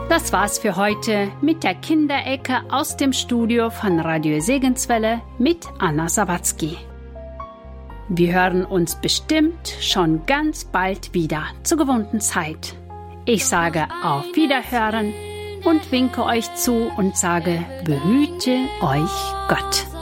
Das war's für heute mit der Kinderecke aus dem Studio von Radio Segenswelle mit Anna Sawatzki. Wir hören uns bestimmt schon ganz bald wieder zur gewohnten Zeit. Ich sage auf Wiederhören und winke euch zu und sage, behüte euch Gott.